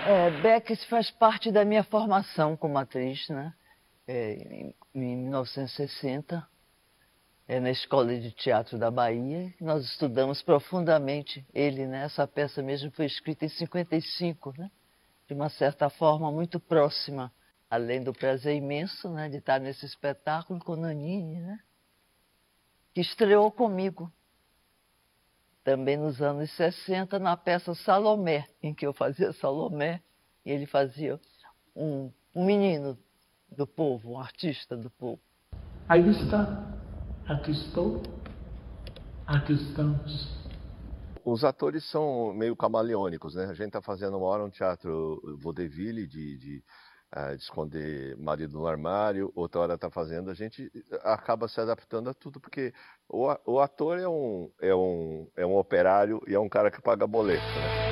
Beckett faz parte da minha formação como atriz, né? Em 1960, na Escola de Teatro da Bahia, nós estudamos profundamente ele, né? Essa peça mesmo foi escrita em 55, né? De uma certa forma muito próxima, além do prazer imenso, né, de estar nesse espetáculo com Nanini, né? Que estreou comigo também nos anos 60, na peça Salomé, em que eu fazia Salomé, e ele fazia um menino do povo, um artista do povo. Aí está, aqui estou, aqui estamos. Os atores são meio camaleônicos, né? A gente está fazendo uma hora um teatro vaudeville de esconder marido no armário, outra hora está fazendo, a gente acaba se adaptando a tudo, porque o ator é um operário e é um cara que paga boleto, né?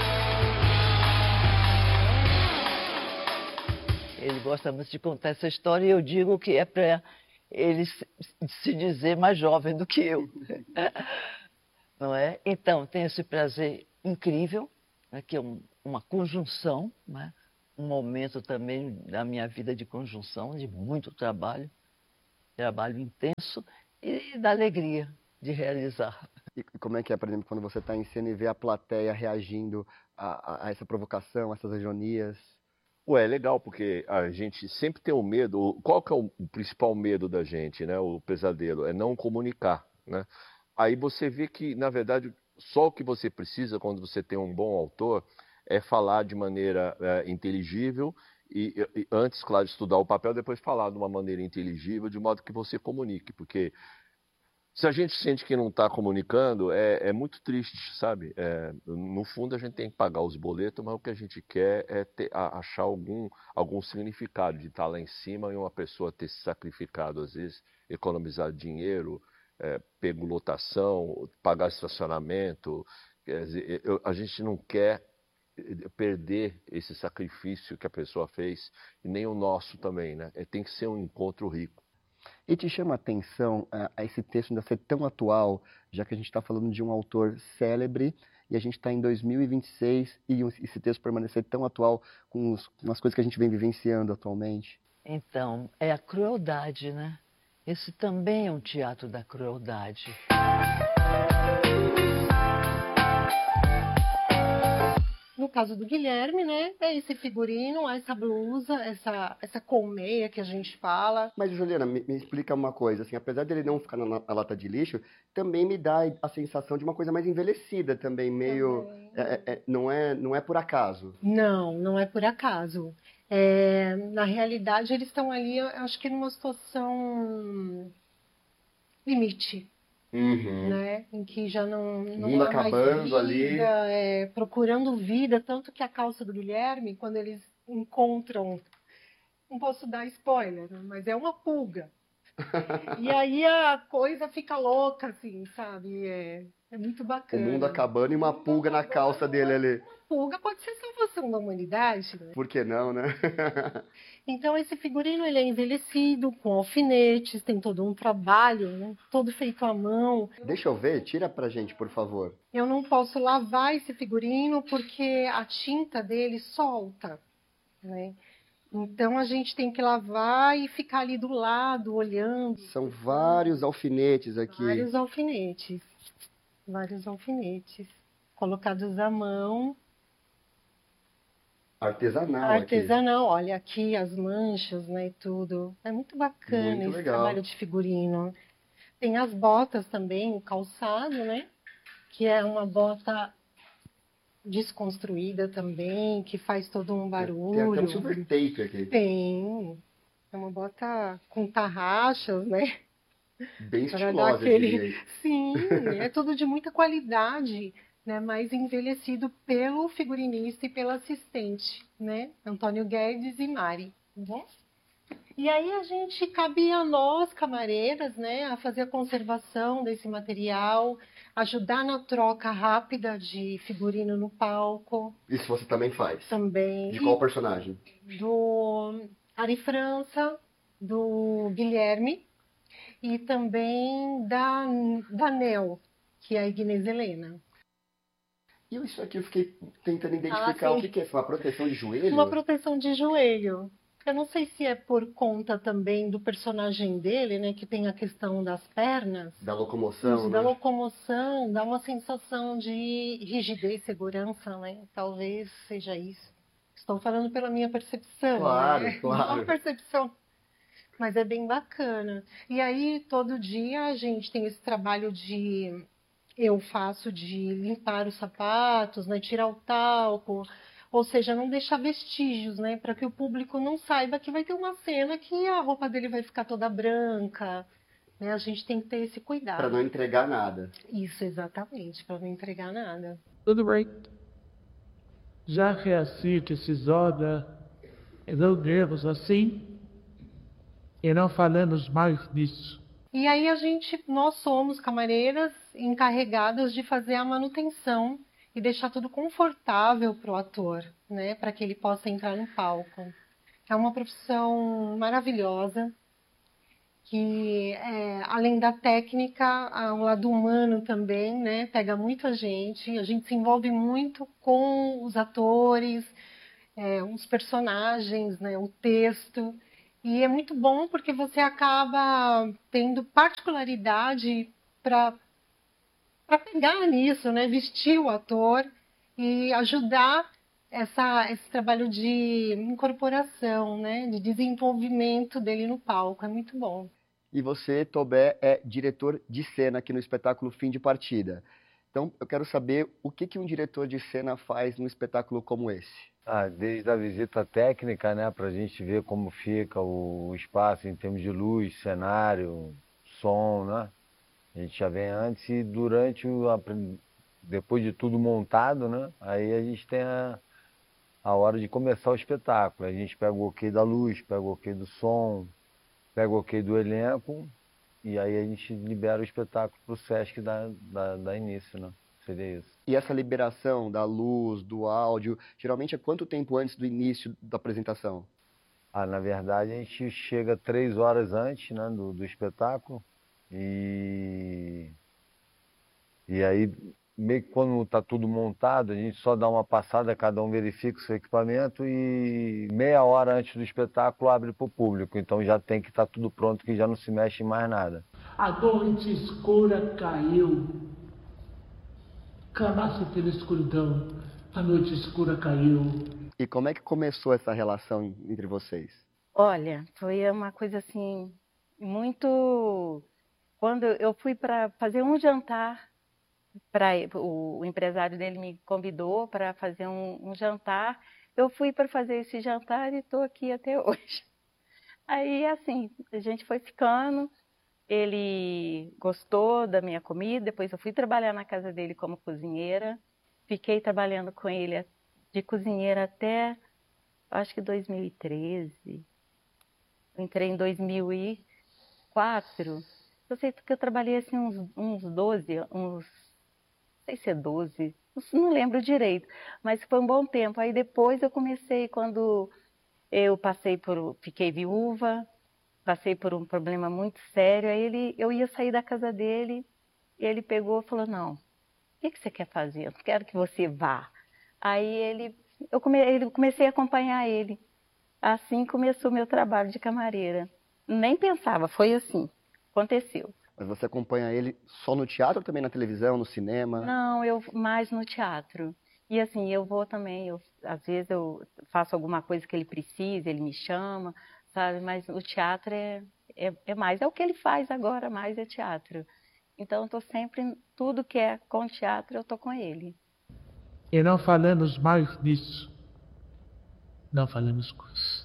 Ele gosta muito de contar essa história e eu digo que é para ele se dizer mais jovem do que eu. Não é? Então, tem esse prazer incrível, né, que é uma conjunção, né? Um momento também da minha vida de conjunção, de muito trabalho intenso e da alegria de realizar. E como é que é, por exemplo, quando você está em cena e vê a plateia reagindo a essa provocação, a essas ironias? É legal, porque a gente sempre tem o medo. Qual que é o principal medo da gente, né? O pesadelo é não comunicar, né? Aí você vê que, na verdade, só o que você precisa quando você tem um bom autor é falar de maneira inteligível e antes, claro, estudar o papel, depois falar de uma maneira inteligível, de modo que você comunique, porque se a gente sente que não está comunicando, é muito triste, sabe? No fundo, a gente tem que pagar os boletos, mas o que a gente quer é achar algum significado de estar lá em cima e uma pessoa ter se sacrificado, às vezes, economizar dinheiro, pego lotação, pagar estacionamento. Quer dizer, a gente não quer perder esse sacrifício que a pessoa fez, e nem o nosso também, né? Tem que ser um encontro rico. E te chama a atenção a esse texto ainda ser tão atual, já que a gente está falando de um autor célebre e a gente está em 2026 e esse texto permanecer tão atual com as coisas que a gente vem vivenciando atualmente? Então, é a crueldade, né? Esse também é um teatro da crueldade. No caso do Guilherme, né, é esse figurino, essa blusa, essa colmeia que a gente fala. Mas, Juliana, me explica uma coisa, assim, apesar dele não ficar na lata de lixo, também me dá a sensação de uma coisa mais envelhecida também, meio... não é por acaso. Não é por acaso. Na realidade, eles estão ali, eu acho que numa situação limite. Uhum. Né? Em que já não mundo acabando mais vida, ali. Procurando vida, tanto que a calça do Guilherme, quando eles encontram, não posso dar spoiler, mas é uma pulga. E aí a coisa fica louca, assim, sabe? É muito bacana. O mundo acabando e uma pulga na calça dele ali. Pulga pode ser salvação da humanidade, né? Por que não, né? Então esse figurino ele é envelhecido, com alfinetes, tem todo um trabalho, né? Todo feito à mão. Deixa eu ver, tira pra gente, por favor. Eu não posso lavar esse figurino porque a tinta dele solta, né? Então a gente tem que lavar e ficar ali do lado, olhando. São vários alfinetes aqui. Vários alfinetes, colocados à mão. Artesanal, olha aqui as manchas, né, e tudo. É muito bacana muito esse legal. trabalho de figurino. Tem as botas também, o calçado, né, que é uma bota desconstruída também, que faz todo um barulho. Tem até um silver tape aqui. Tem. É uma bota com tarraxas, né? Bem estilosa, eu diria. Sim, é tudo de muita qualidade, né? Mas envelhecido pelo figurinista e pelo assistente, né? Antônio Guedes e Mari. Uhum. E aí cabe a nós, camareiras, né? A fazer a conservação desse material, ajudar na troca rápida de figurino no palco. Isso você também faz? Também. De qual personagem? Do Ari França, do Guilherme e também da Nel, que é a Inês Helena. E isso aqui eu fiquei tentando identificar o que é isso, uma proteção de joelho? Uma proteção de joelho. Eu não sei se é por conta também do personagem dele, né, que tem a questão das pernas. Da locomoção, Isso, né? da locomoção, dá uma sensação de rigidez, segurança, né? Talvez seja isso. Estou falando pela minha percepção, Claro, né? claro. Uma percepção. Mas é bem bacana. E aí, todo dia a gente tem esse trabalho eu faço de limpar os sapatos, né, tirar o talco, ou seja, não deixar vestígios, né, para que o público não saiba que vai ter uma cena que a roupa dele vai ficar toda branca, né? A gente tem que ter esse cuidado. Para não entregar nada. Isso, exatamente, para não entregar nada. Tudo bem. Já que a síntese obra não devemos assim, e não falamos mais nisso. E aí nós somos camareiras encarregadas de fazer a manutenção e deixar tudo confortável para o ator, né, para que ele possa entrar no palco. É uma profissão maravilhosa, que além da técnica, o lado humano também, né, pega muito a gente se envolve muito com os atores, os personagens, né, o texto. E é muito bom porque você acaba tendo particularidade para pegar nisso, né? Vestir o ator e ajudar esse trabalho de incorporação, né? De desenvolvimento dele no palco. É muito bom. E você, Tobé, é diretor de cena aqui no espetáculo Fim de Partida. Então, eu quero saber o que um diretor de cena faz num espetáculo como esse. Desde a visita técnica, né, para a gente ver como fica o espaço em termos de luz, cenário, som, né? A gente já vem antes e depois de tudo montado, né? Aí a gente tem a hora de começar o espetáculo. A gente pega o ok da luz, pega o ok do som, pega o ok do elenco e aí a gente libera o espetáculo para o Sesc dar início, né? Seria isso. E essa liberação da luz, do áudio, geralmente é quanto tempo antes do início da apresentação? Na verdade, a gente chega 3 horas antes, né, do espetáculo. E aí, meio que quando está tudo montado, a gente só dá uma passada, cada um verifica o seu equipamento e meia hora antes do espetáculo abre para o público. Então já tem que estar tudo pronto, que já não se mexe em mais nada. A noite escura caiu. Clamasse pela escuridão, a noite escura caiu. E como é que começou essa relação entre vocês? Olha, foi uma coisa assim, muito... Quando eu fui para fazer um jantar, o empresário dele me convidou para fazer um jantar, eu fui para fazer esse jantar e estou aqui até hoje. Aí, assim, a gente foi ficando, ele gostou da minha comida, depois eu fui trabalhar na casa dele como cozinheira, fiquei trabalhando com ele de cozinheira até, acho que 2013, eu entrei em 2004, eu sei que eu trabalhei assim uns 12, não sei se é 12, não lembro direito, mas foi um bom tempo. Aí depois eu comecei, quando eu fiquei viúva, passei por um problema muito sério, aí eu ia sair da casa dele, e ele pegou e falou, não, o que você quer fazer? Eu não quero que você vá. Aí eu comecei a acompanhar ele. Assim começou o meu trabalho de camareira. Nem pensava, foi assim, aconteceu. Mas você acompanha ele só no teatro ou também na televisão, no cinema? Não, eu mais no teatro. E assim, eu vou também, às vezes eu faço alguma coisa que ele precisa, ele me chama, sabe? Mas o teatro é mais, é o que ele faz agora, mais é teatro. Então, eu estou sempre, tudo que é com teatro, eu estou com ele. E não falamos mais nisso. Não falamos coisas.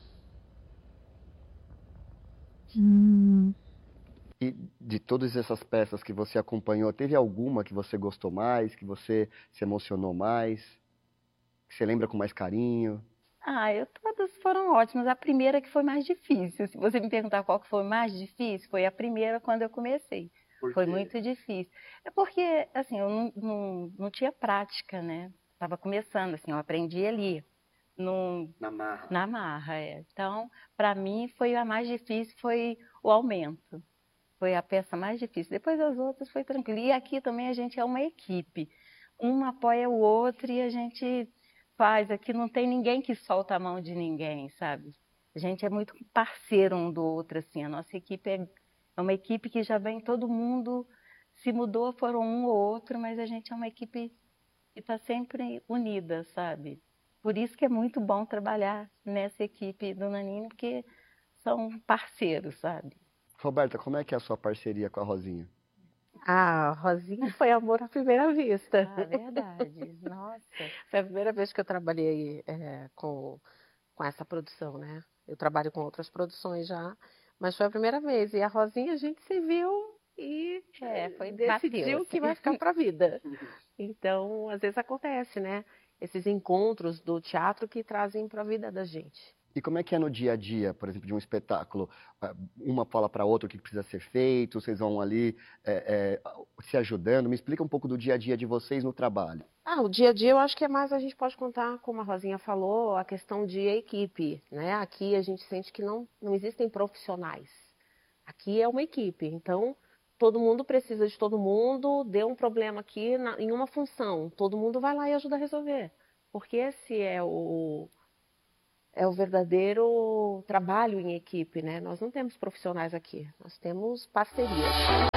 E de todas essas peças que você acompanhou, teve alguma que você gostou mais, que você se emocionou mais, que você lembra com mais carinho? Todas foram ótimas. A primeira que foi mais difícil. Se você me perguntar qual que foi mais difícil, foi a primeira quando eu comecei. Foi muito difícil. É porque, assim, eu não tinha prática, né? Estava começando, assim, eu aprendi ali. Na marra. Na marra, é. Então, para mim, a mais difícil foi o aumento. Foi a peça mais difícil. Depois as outras foi tranquilo. E aqui também a gente é uma equipe. um apoia o outro e a gente faz. Aqui não tem ninguém que solta a mão de ninguém, sabe? A gente é muito parceiro um do outro, assim. A nossa equipe é uma equipe que já vem todo mundo, se mudou, foram um ou outro, mas a gente é uma equipe que está sempre unida, sabe? Por isso que é muito bom trabalhar nessa equipe do Nanini, porque são parceiros, sabe? Roberta, como é que é a sua parceria com a Rosinha? A Rosinha foi amor à primeira vista. Ah, verdade. Nossa. Foi a primeira vez que eu trabalhei com essa produção, né? Eu trabalho com outras produções já, mas foi a primeira vez. E a Rosinha, a gente se viu e Foi decidiu bateu, que vai ficar para a vida. Então, às vezes acontece, né? Esses encontros do teatro que trazem para a vida da gente. E como é que é no dia a dia, por exemplo, de um espetáculo? Uma fala para outra o que precisa ser feito, vocês vão ali se ajudando. Me explica um pouco do dia a dia de vocês no trabalho. O dia a dia eu acho que é mais, a gente pode contar, como a Rosinha falou, a questão de equipe, né? Aqui a gente sente que não existem profissionais. Aqui é uma equipe, então todo mundo precisa de todo mundo, deu um problema aqui em uma função, todo mundo vai lá e ajuda a resolver. Porque esse é o verdadeiro trabalho em equipe, né? Nós não temos profissionais aqui, nós temos parcerias.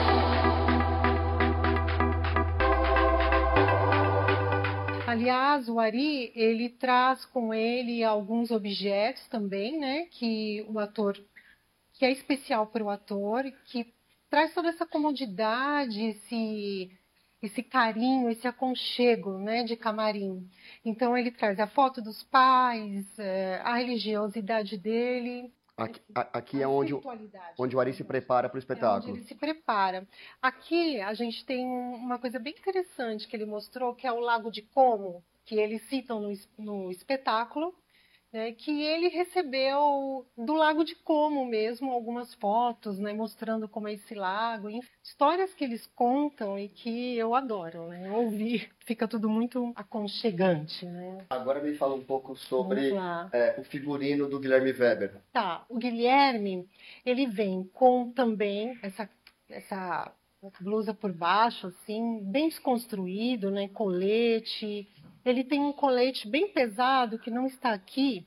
Aliás, o Ari, ele traz com ele alguns objetos também, né? Que é especial para o ator, que traz toda essa comodidade, esse carinho, esse aconchego, né, de camarim. Então ele traz a foto dos pais, a religiosidade dele. Aqui é onde o Ari se prepara para o espetáculo. Onde ele se prepara. Aqui a gente tem uma coisa bem interessante que ele mostrou, que é o Lago de Como, que eles citam no espetáculo, né, que ele recebeu do Lago de Como mesmo, algumas fotos, né, mostrando como é esse lago, enfim, histórias que eles contam e que eu adoro, né, ouvir, fica tudo muito aconchegante, né. Agora me fala um pouco sobre o figurino do Guilherme Weber. Tá, o Guilherme, ele vem com também essa blusa por baixo, assim, bem desconstruído, né, colete. Ele tem um colete bem pesado que não está aqui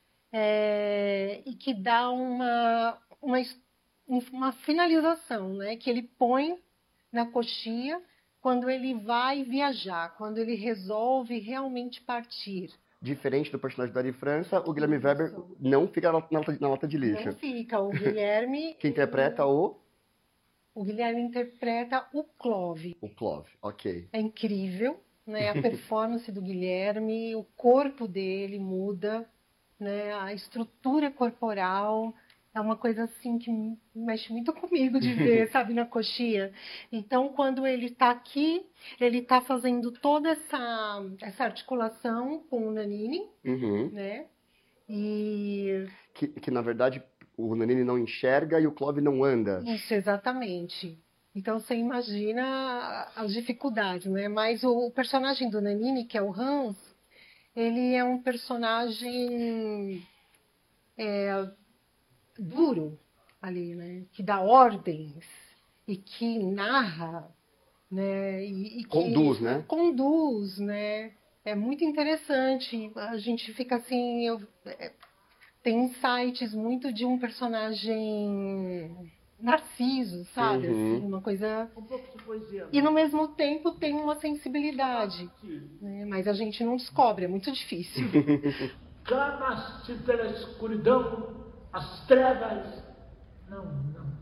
e que dá uma finalização, né? Que ele põe na coxia quando ele vai viajar, quando ele resolve realmente partir. Diferente do personagem da Ari França, o Guilherme Weber não fica na lata de lixo. Não fica. O Guilherme... Que interpreta o... O Guilherme interpreta o Clove. O Clove, ok. É incrível, né? A performance do Guilherme, o corpo dele muda, né? A estrutura corporal é uma coisa assim que mexe muito comigo de ver, sabe, na coxia. Então, quando ele está aqui, ele está fazendo toda essa articulação com o Nanini, né? E... Que, na verdade, o Nanini não enxerga e o Clove não anda. Isso, exatamente. Então, você imagina as dificuldades, né? Mas o personagem do Nanini, que é o Hans, ele é um personagem duro ali, né? Que dá ordens e que narra, né? E conduz, né? Conduz, né? É muito interessante. A gente fica assim... tem insights muito de um personagem narciso, sabe? Assim, uma coisa... Um pouco de poesia. E no mesmo tempo tem uma sensibilidade. Né? Mas a gente não descobre, é muito difícil. Clama-se pela escuridão, as trevas. Não.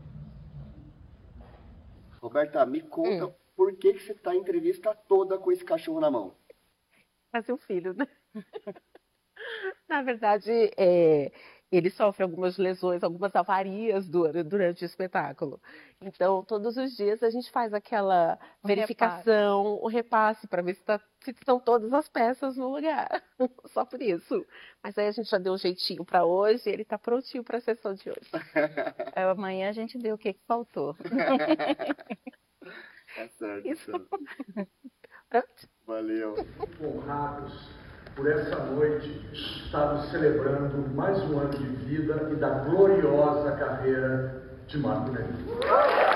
Roberta, me conta por que você está a entrevista toda com esse cachorro na mão? Fazer um filho, né? Na verdade, ele sofre algumas lesões, algumas avarias durante o espetáculo. Então, todos os dias a gente faz aquela verificação, o repasse, para ver se estão todas as peças no lugar. Só por isso. Mas aí a gente já deu um jeitinho para hoje e ele está prontinho para a sessão de hoje. Amanhã a gente vê o que faltou. Tá certo. Isso. Pronto? Valeu. Honrados por essa noite estarmos celebrando mais um ano de vida e da gloriosa carreira de Marco Nanini.